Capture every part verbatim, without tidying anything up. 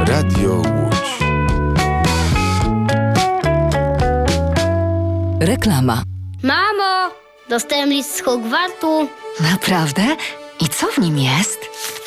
Radio Łódź. Reklama. Mamo, dostałem list z Hogwartu. Naprawdę? I co w nim jest?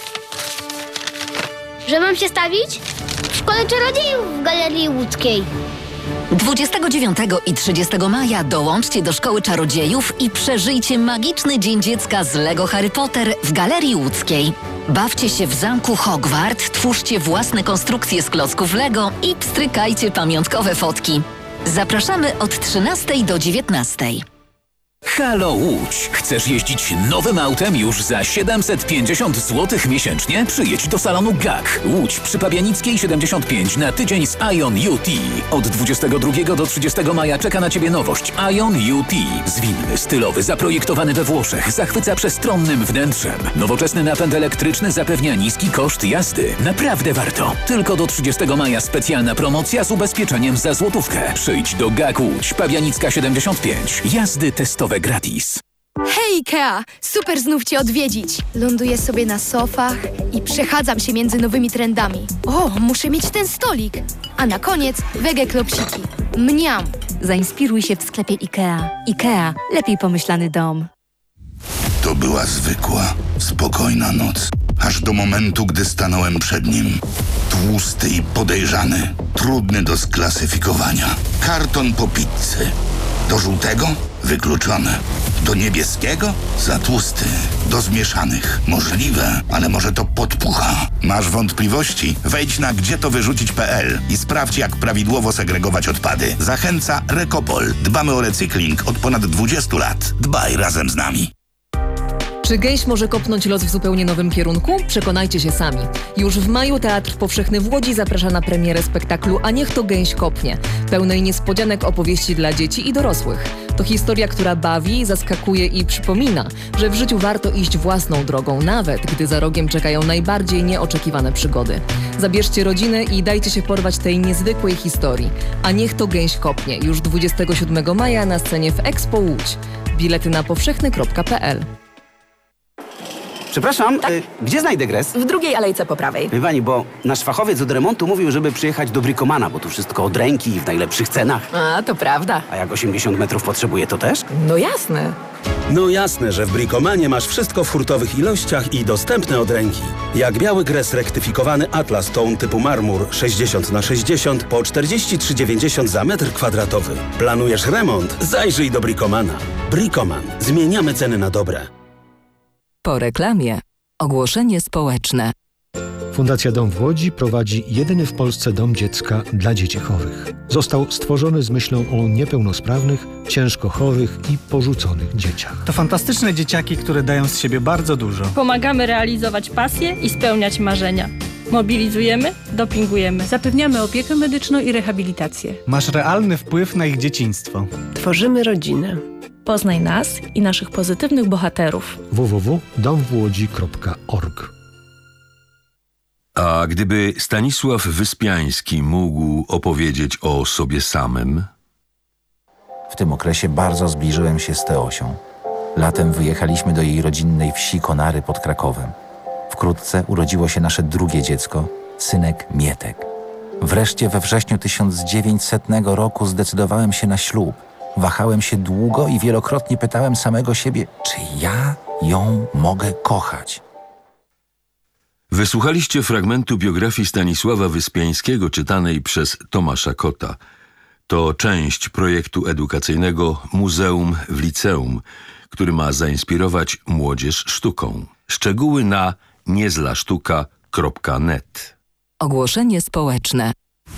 Że mam się stawić? W Szkole Czarodziejów w Galerii Łódzkiej. dwudziestego dziewiątego i trzydziestego maja dołączcie do Szkoły Czarodziejów i przeżyjcie magiczny Dzień Dziecka z Lego Harry Potter w Galerii Łódzkiej. Bawcie się w zamku Hogwart, twórzcie własne konstrukcje z klocków Lego i pstrykajcie pamiątkowe fotki. Zapraszamy od trzynastej do dziewiętnastej. Halo Łódź! Chcesz jeździć nowym autem już za siedemset pięćdziesiąt złotych miesięcznie? Przyjedź do salonu G A K. Łódź przy Pabianickiej siedemdziesiąt pięć na tydzień z Ion U T. Od dwudziestego drugiego do trzydziestego maja czeka na Ciebie nowość Ion U T. Zwinny, stylowy, zaprojektowany we Włoszech, zachwyca przestronnym wnętrzem. Nowoczesny napęd elektryczny zapewnia niski koszt jazdy. Naprawdę warto. Tylko do trzydziestego maja specjalna promocja z ubezpieczeniem za złotówkę. Przyjdź do G A K Łódź, Pabianicka siedemdziesiąt pięć. Jazdy testowe gratis. Hej Ikea! Super znów Cię odwiedzić. Ląduję sobie na sofach i przechadzam się między nowymi trendami. O, muszę mieć ten stolik. A na koniec wege klopsiki. Mniam! Zainspiruj się w sklepie Ikea. Ikea. Lepiej pomyślany dom. To była zwykła, spokojna noc. Aż do momentu, gdy stanąłem przed nim. Tłusty i podejrzany. Trudny do sklasyfikowania. Karton po pizzy. Do żółtego? Wykluczone. Do niebieskiego? Za tłusty. Do zmieszanych? Możliwe, ale może to podpucha. Masz wątpliwości? Wejdź na gdzie to wyrzucić kropka p l i sprawdź, jak prawidłowo segregować odpady. Zachęca Rekopol. Dbamy o recykling od ponad dwudziestu lat. Dbaj razem z nami. Czy gęś może kopnąć los w zupełnie nowym kierunku? Przekonajcie się sami. Już w maju Teatr Powszechny w Łodzi zaprasza na premierę spektaklu A niech to gęś kopnie, pełnej niespodzianek opowieści dla dzieci i dorosłych. To historia, która bawi, zaskakuje i przypomina, że w życiu warto iść własną drogą, nawet gdy za rogiem czekają najbardziej nieoczekiwane przygody. Zabierzcie rodzinę i dajcie się porwać tej niezwykłej historii. A niech to gęś kopnie, już dwudziestego siódmego maja na scenie w Expo Łódź. Bilety na powszechny kropka p l. Przepraszam, tak? y, gdzie znajdę gres? W drugiej alejce po prawej. Wie pani, bo nasz fachowiec od remontu mówił, żeby przyjechać do Bricomana, bo tu wszystko od ręki i w najlepszych cenach. A, to prawda. A jak osiemdziesiąt metrów potrzebuje, to też? No jasne. No jasne, że w Bricomanie masz wszystko w hurtowych ilościach i dostępne od ręki. Jak biały gres rektyfikowany Atlas Tone typu marmur sześćdziesiąt na sześćdziesiąt po czterdzieści trzy dziewięćdziesiąt za metr kwadratowy. Planujesz remont? Zajrzyj do Bricomana. Bricoman. Zmieniamy ceny na dobre. Po reklamie ogłoszenie społeczne. Fundacja Dom w Łodzi prowadzi jedyny w Polsce dom dziecka dla dzieci chorych. Został stworzony z myślą o niepełnosprawnych, ciężko chorych i porzuconych dzieciach. To fantastyczne dzieciaki, które dają z siebie bardzo dużo. Pomagamy realizować pasje i spełniać marzenia. Mobilizujemy, dopingujemy. Zapewniamy opiekę medyczną i rehabilitację. Masz realny wpływ na ich dzieciństwo. Tworzymy rodzinę. Poznaj nas i naszych pozytywnych bohaterów. w w w kropka dom w łodzi kropka org. A gdyby Stanisław Wyspiański mógł opowiedzieć o sobie samym? W tym okresie bardzo zbliżyłem się z Teosią. Latem wyjechaliśmy do jej rodzinnej wsi Konary pod Krakowem. Wkrótce urodziło się nasze drugie dziecko, synek Mietek. Wreszcie we wrześniu tysiąc dziewięćsetnego roku zdecydowałem się na ślub. Wahałem się długo i wielokrotnie pytałem samego siebie, czy ja ją mogę kochać. Wysłuchaliście fragmentu biografii Stanisława Wyspiańskiego czytanej przez Tomasza Kota. To część projektu edukacyjnego Muzeum w Liceum, który ma zainspirować młodzież sztuką. Szczegóły na niezlasztuka kropka net. Ogłoszenie społeczne.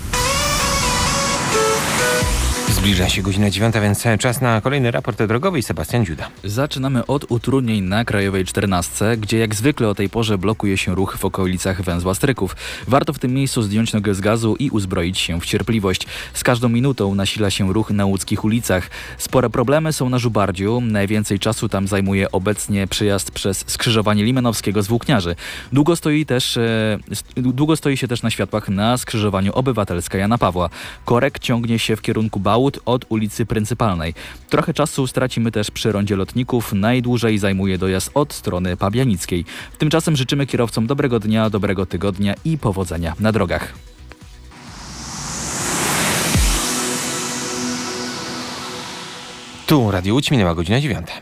Zbliża się godzina dziewiąta, więc czas na kolejny raport drogowy. Sebastian Dziuda. Zaczynamy od utrudnień na Krajowej czternastce, gdzie jak zwykle o tej porze blokuje się ruch w okolicach węzła Stryków. Warto w tym miejscu zdjąć nogę z gazu i uzbroić się w cierpliwość. Z każdą minutą nasila się ruch na łódzkich ulicach. Spore problemy są na Żubardziu. Najwięcej czasu tam zajmuje obecnie przejazd przez skrzyżowanie Limanowskiego z Włókniarzy. Długo stoi, też, e, długo stoi się też na światłach na skrzyżowaniu Obywatelska Jana Pawła. Korek ciągnie się w kierunku Bałut od ulicy Pryncypalnej. Trochę czasu stracimy też przy rondzie Lotników. Najdłużej zajmuje dojazd od strony Pabianickiej. Tymczasem życzymy kierowcom dobrego dnia, dobrego tygodnia i powodzenia na drogach. Tu Radio Łódź, minęła godzina dziewiąta.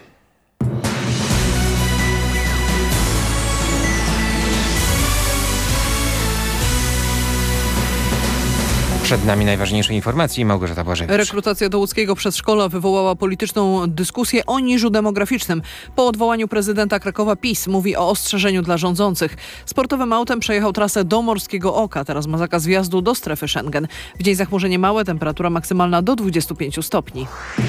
Przed nami najważniejsze informacje. Małgorzata Błażewicz. Rekrutacja do łódzkiego przedszkola wywołała polityczną dyskusję o niżu demograficznym. Po odwołaniu prezydenta Krakowa PiS mówi o ostrzeżeniu dla rządzących. Sportowym autem przejechał trasę do Morskiego Oka. Teraz ma zakaz wjazdu do strefy Schengen. W dzień zachmurzenie małe, temperatura maksymalna do dwudziestu pięciu stopni.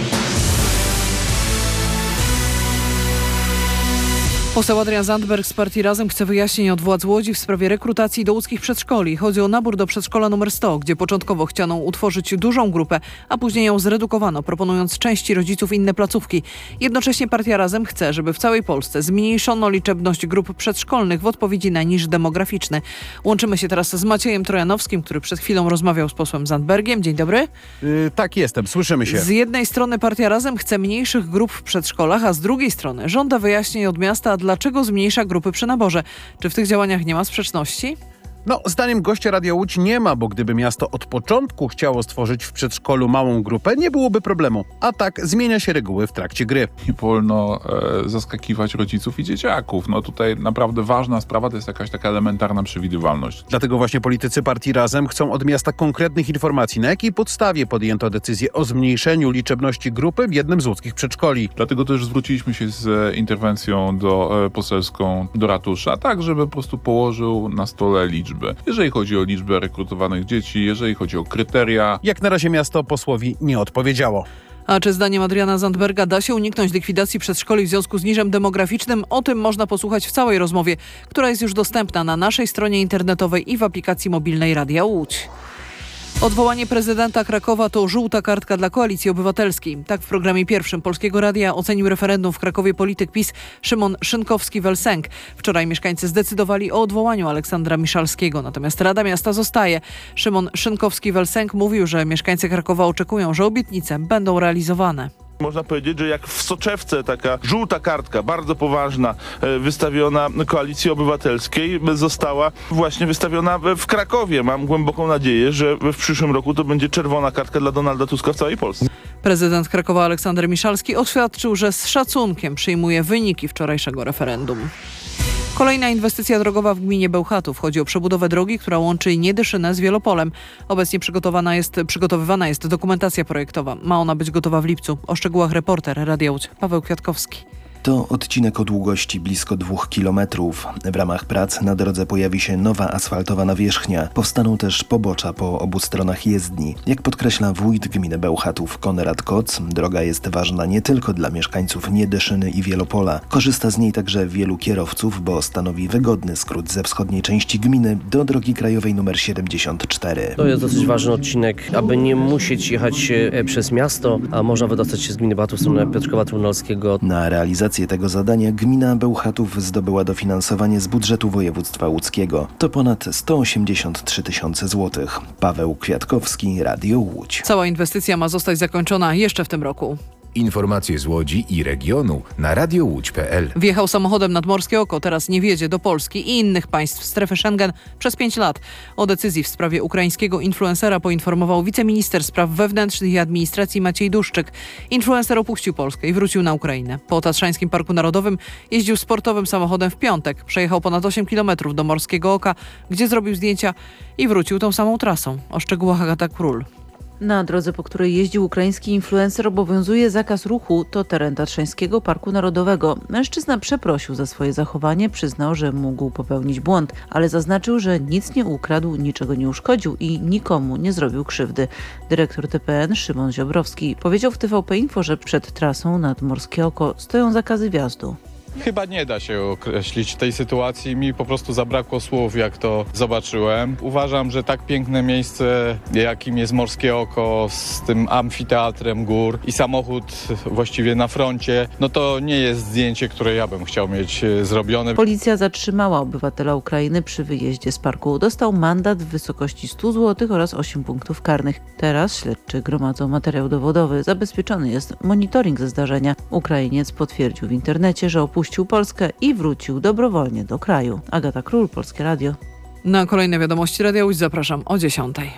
Poseł Adrian Zandberg z partii Razem chce wyjaśnień od władz Łodzi w sprawie rekrutacji do łódzkich przedszkoli. Chodzi o nabór do przedszkola numer sto, gdzie początkowo chciano utworzyć dużą grupę, a później ją zredukowano, proponując części rodziców inne placówki. Jednocześnie partia Razem chce, żeby w całej Polsce zmniejszono liczebność grup przedszkolnych w odpowiedzi na niż demograficzny. Łączymy się teraz z Maciejem Trojanowskim, który przed chwilą rozmawiał z posłem Zandbergiem. Dzień dobry. Yy, tak jestem, słyszymy się. Z jednej strony partia Razem chce mniejszych grup w przedszkolach, a z drugiej strony żąda wyjaśnień od miasta, dlaczego zmniejsza grupy przy naborze. Czy w tych działaniach nie ma sprzeczności? No, zdaniem gościa Radia Łódź nie ma, bo gdyby miasto od początku chciało stworzyć w przedszkolu małą grupę, nie byłoby problemu. A tak zmienia się reguły w trakcie gry. Nie wolno e, zaskakiwać rodziców i dzieciaków. No tutaj naprawdę ważna sprawa to jest jakaś taka elementarna przewidywalność. Dlatego właśnie politycy partii Razem chcą od miasta konkretnych informacji, na jakiej podstawie podjęto decyzję o zmniejszeniu liczebności grupy w jednym z łódzkich przedszkoli. Dlatego też zwróciliśmy się z interwencją do e, poselską do ratusza, tak żeby po prostu położył na stole liczbę. Jeżeli chodzi o liczbę rekrutowanych dzieci, jeżeli chodzi o kryteria. Jak na razie miasto posłowi nie odpowiedziało. A czy zdaniem Adriana Zandberga da się uniknąć likwidacji przedszkoli w związku z niżem demograficznym? O tym można posłuchać w całej rozmowie, która jest już dostępna na naszej stronie internetowej i w aplikacji mobilnej Radia Łódź. Odwołanie prezydenta Krakowa to żółta kartka dla Koalicji Obywatelskiej. Tak w programie pierwszym Polskiego Radia ocenił referendum w Krakowie polityk PiS Szymon Szynkowski-Welsenk. Wczoraj mieszkańcy zdecydowali o odwołaniu Aleksandra Miszalskiego, natomiast Rada Miasta zostaje. Szymon Szynkowski-Welsenk mówił, że mieszkańcy Krakowa oczekują, że obietnice będą realizowane. Można powiedzieć, że jak w soczewce taka żółta kartka, bardzo poważna, wystawiona Koalicji Obywatelskiej, została właśnie wystawiona w Krakowie. Mam głęboką nadzieję, że w przyszłym roku to będzie czerwona kartka dla Donalda Tuska w całej Polsce. Prezydent Krakowa Aleksander Miszalski oświadczył, że z szacunkiem przyjmuje wyniki wczorajszego referendum. Kolejna inwestycja drogowa w gminie Bełchatów. Chodzi o przebudowę drogi, która łączy Niedyszynę z Wielopolem. Obecnie przygotowana jest, przygotowywana jest dokumentacja projektowa. Ma ona być gotowa w lipcu. O szczegółach reporter Radia Łódź Paweł Kwiatkowski. To odcinek o długości blisko dwóch kilometrów. W ramach prac na drodze pojawi się nowa asfaltowa nawierzchnia. Powstaną też pobocza po obu stronach jezdni. Jak podkreśla wójt gminy Bełchatów Konrad Koc, droga jest ważna nie tylko dla mieszkańców Niedyszyny i Wielopola. Korzysta z niej także wielu kierowców, bo stanowi wygodny skrót ze wschodniej części gminy do drogi krajowej nr siedemdziesiąt cztery. To jest dosyć ważny odcinek, aby nie musieć jechać przez miasto, a można wydostać się z gminy Bełchatów w stronę Piotrkowa Trybunalskiego. Na realizację tego zadania gmina Bełchatów zdobyła dofinansowanie z budżetu województwa łódzkiego. To ponad sto osiemdziesiąt trzy tysiące złotych. Paweł Kwiatkowski, Radio Łódź. Cała inwestycja ma zostać zakończona jeszcze w tym roku. Informacje z Łodzi i regionu na radio łódź kropka p l. Wjechał samochodem nad Morskie Oko, teraz nie wjedzie do Polski i innych państw strefy Schengen przez pięć lat. O decyzji w sprawie ukraińskiego influencera poinformował wiceminister spraw wewnętrznych i administracji Maciej Duszczyk. Influencer opuścił Polskę i wrócił na Ukrainę. Po Tatrzańskim Parku Narodowym jeździł sportowym samochodem w piątek. Przejechał ponad osiem kilometrów do Morskiego Oka, gdzie zrobił zdjęcia i wrócił tą samą trasą. O szczegółach Agata Król. Na drodze, po której jeździł ukraiński influencer, obowiązuje zakaz ruchu. To teren Tatrzańskiego Parku Narodowego. Mężczyzna przeprosił za swoje zachowanie, przyznał, że mógł popełnić błąd, ale zaznaczył, że nic nie ukradł, niczego nie uszkodził i nikomu nie zrobił krzywdy. Dyrektor T P N Szymon Ziobrowski powiedział w T V P Info, że przed trasą nad Morskie Oko stoją zakazy wjazdu. Chyba nie da się określić tej sytuacji. Mi po prostu zabrakło słów, jak to zobaczyłem. Uważam, że tak piękne miejsce, jakim jest Morskie Oko, z tym amfiteatrem gór i samochód właściwie na froncie, no to nie jest zdjęcie, które ja bym chciał mieć zrobione. Policja zatrzymała obywatela Ukrainy przy wyjeździe z parku. Dostał mandat w wysokości stu złotych oraz osiem punktów karnych. Teraz śledczy gromadzą materiał dowodowy. Zabezpieczony jest monitoring ze zdarzenia. Ukrainiec potwierdził w internecie, że opuścił Opuścił Polskę i wrócił dobrowolnie do kraju. Agata Król, Polskie Radio. Na kolejne wiadomości Radia Łódź zapraszam o dziesiątej.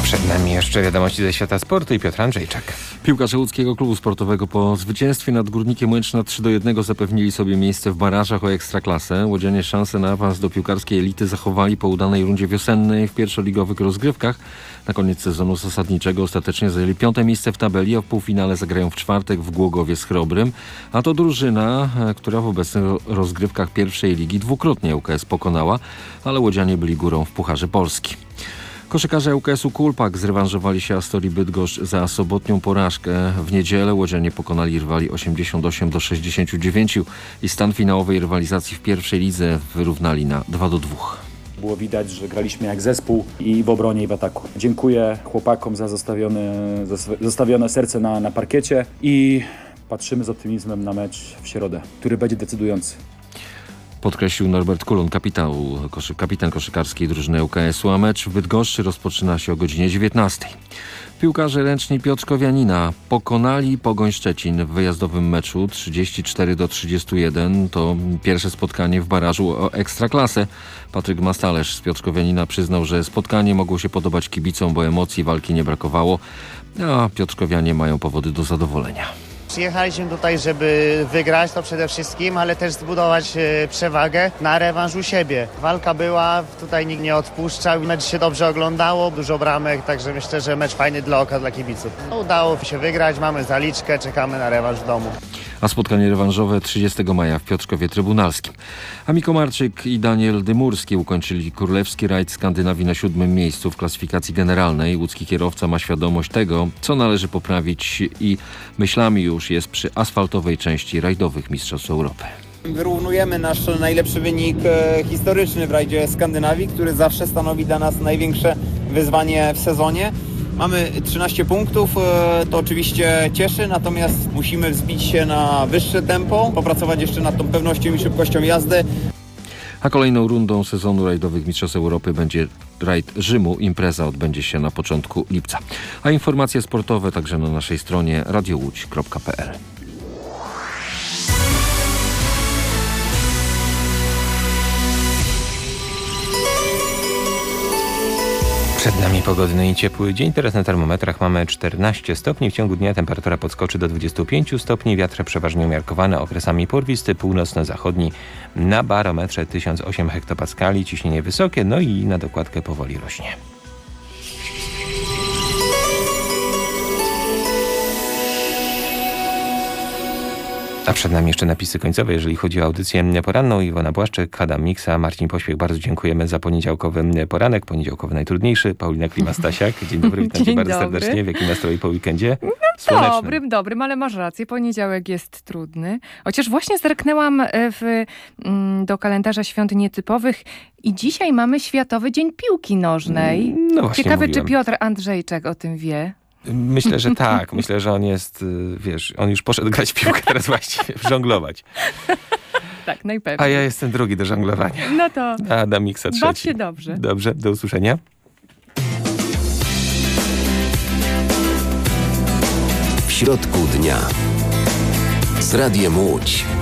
Przed nami jeszcze wiadomości ze świata sportu i Piotr Andrzejczak. Piłkarze łódzkiego klubu sportowego po zwycięstwie nad Górnikiem Łęczna trzy do jednego zapewnili sobie miejsce w barażach o Ekstraklasę. Łodzianie szansę na awans do piłkarskiej elity zachowali po udanej rundzie wiosennej w pierwszoligowych rozgrywkach. Na koniec sezonu zasadniczego ostatecznie zajęli piąte miejsce w tabeli, a w półfinale zagrają w czwartek w Głogowie z Chrobrym. A to drużyna, która w obecnych rozgrywkach pierwszej ligi dwukrotnie U K S pokonała, ale łodzianie byli górą w Pucharze Polski. Koszykarze U K S-u Kulpak zrewanżowali się Astorii Bydgoszcz za sobotnią porażkę. W niedzielę łodzianie pokonali rywali osiemdziesiąt osiem do sześćdziesięciu dziewięciu i stan finałowej rywalizacji w pierwszej lidze wyrównali na dwa do dwóch. Było widać, że graliśmy jak zespół i w obronie, i w ataku. Dziękuję chłopakom za zostawione, zostawione serce na, na parkiecie i patrzymy z optymizmem na mecz w środę, który będzie decydujący. Podkreślił Norbert Kulon, kapitan, koszy, kapitan koszykarskiej drużyny U K S-u, a mecz w Bydgoszczy rozpoczyna się o godzinie dziewiętnastej. Piłkarze ręczni Piotrkowianina pokonali Pogoń Szczecin w wyjazdowym meczu trzydzieści cztery do trzydziestu jeden. To pierwsze spotkanie w barażu o Ekstraklasę. Patryk Mastalerz z Piotrkowianina przyznał, że spotkanie mogło się podobać kibicom, bo emocji walki nie brakowało, a Piotrkowianie mają powody do zadowolenia. Przyjechaliśmy tutaj, żeby wygrać to przede wszystkim, ale też zbudować e, przewagę na rewanż u siebie. Walka była, tutaj nikt nie odpuszczał, mecz się dobrze oglądało, dużo bramek, także myślę, że mecz fajny dla oka, dla kibiców. Udało się wygrać, mamy zaliczkę, czekamy na rewanż w domu. A spotkanie rewanżowe trzydziestego maja w Piotrkowie Trybunalskim. A Miko Marczyk i Daniel Dymurski ukończyli królewski rajd Skandynawii na siódmym miejscu w klasyfikacji generalnej. Łódzki kierowca ma świadomość tego, co należy poprawić i myślami już jest przy asfaltowej części rajdowych Mistrzostw Europy. Wyrównujemy nasz najlepszy wynik e, historyczny w rajdzie Skandynawii, który zawsze stanowi dla nas największe wyzwanie w sezonie. Mamy trzynaście punktów, e, to oczywiście cieszy, natomiast musimy wzbić się na wyższe tempo, popracować jeszcze nad tą pewnością i szybkością jazdy. A kolejną rundą sezonu rajdowych Mistrzostw Europy będzie rajd Rzymu. Impreza odbędzie się na początku lipca. A informacje sportowe także na naszej stronie radio łódź kropka p l. Przed nami pogodny i ciepły dzień. Teraz na termometrach mamy czternaście stopni. W ciągu dnia temperatura podskoczy do dwudziestu pięciu stopni. Wiatr przeważnie umiarkowany, okresami porwisty, północno-zachodni. Na barometrze tysiąc osiem hektopaskali. Ciśnienie wysokie, no i na dokładkę powoli rośnie. A przed nami jeszcze napisy końcowe, jeżeli chodzi o audycję poranną. Iwona Błaszczyk, Adam Miksa, Marcin Pośpiech. Bardzo dziękujemy za poniedziałkowy poranek. Poniedziałkowy najtrudniejszy. Paulina Klima-Stasiak. Dzień dobry, witam cię bardzo dobry. serdecznie. W jakim nastroju po weekendzie? No, dobrym, dobrym, ale masz rację. Poniedziałek jest trudny. Chociaż właśnie zerknęłam w, do kalendarza świąt nietypowych i dzisiaj mamy Światowy Dzień Piłki Nożnej. No właśnie Ciekawe, mówiłem. czy Piotr Andrzejczak o tym wie? Myślę, że tak. Myślę, że on jest, wiesz, on już poszedł grać w piłkę, teraz właściwie żonglować. Tak, najpewniej. A ja jestem drugi do żonglowania. No to A Adam Miksa trzeci. baw się dobrze. Dobrze, do usłyszenia. W środku dnia z Radiem Łódź.